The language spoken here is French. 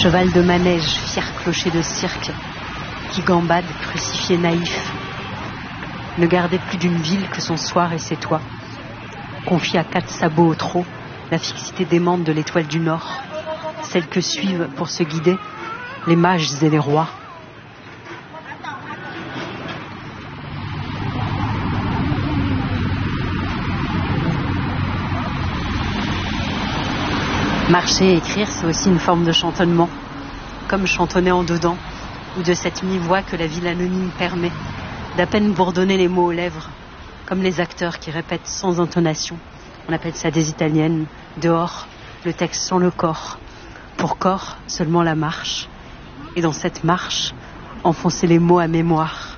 Cheval de manège, fier clocher de cirque, qui gambade, crucifié naïf, ne gardait plus d'une ville que son soir et ses toits, confie à 4 sabots au trot la fixité démente de l'étoile du Nord, celle que suivent pour se guider les mages et les rois. Marcher et écrire, c'est aussi une forme de chantonnement, comme chantonner en dedans, ou de cette mi-voix que la ville anonyme permet, d'à peine bourdonner les mots aux lèvres, comme les acteurs qui répètent sans intonation. On appelle ça des italiennes. Dehors, le texte sans le corps. Pour corps, seulement la marche. Et dans cette marche, enfoncer les mots à mémoire.